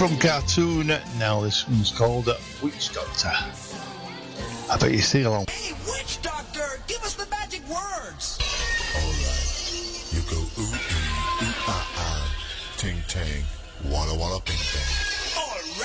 from Cartoon. Now this one's called Witch Doctor. I bet you sing along. Hey, Witch Doctor, give us the magic words. Alright, you go ooh, ooh, ah, ah, ting, tang, walla, walla, bing, bang.